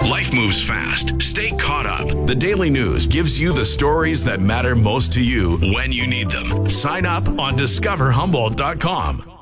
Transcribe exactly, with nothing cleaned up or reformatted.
Life moves fast. Stay caught up. The Daily News gives you the stories that matter most to you when you need them. Sign up on discover humboldt dot com.